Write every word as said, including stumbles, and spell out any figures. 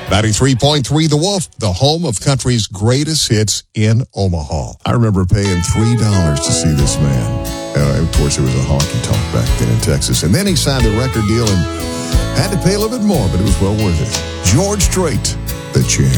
ninety-three point three The Wolf, the home of country's greatest hits in Omaha. I remember paying three dollars to see this man. Uh, of course, it was a honky tonk back then in Texas. And then he signed a record deal and had to pay a little bit more, but it was well worth it. George Strait, The Champ.